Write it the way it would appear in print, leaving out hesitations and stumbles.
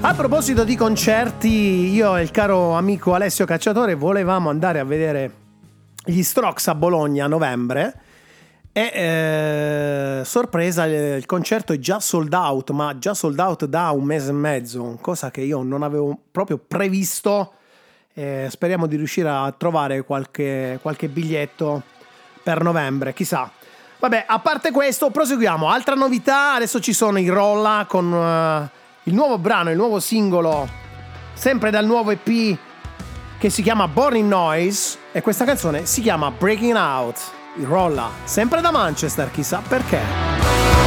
A proposito di concerti, io e il caro amico Alessio Cacciatore volevamo andare a vedere gli Strokes a Bologna a novembre e sorpresa, il concerto è già sold out, ma già sold out da un mese e mezzo, cosa che io non avevo proprio previsto. Speriamo di riuscire a trovare qualche biglietto per novembre, chissà. Vabbè, a parte questo, proseguiamo. Altra novità, adesso ci sono i Rolla con il nuovo brano, il nuovo singolo, sempre dal nuovo EP che si chiama Burning Noise, e questa canzone si chiama Breaking Out. I Rolla, sempre da Manchester, chissà perché.